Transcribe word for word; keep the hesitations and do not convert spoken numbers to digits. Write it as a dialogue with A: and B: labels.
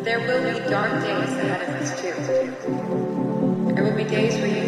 A: But there will be dark days ahead of us too. There will be days where you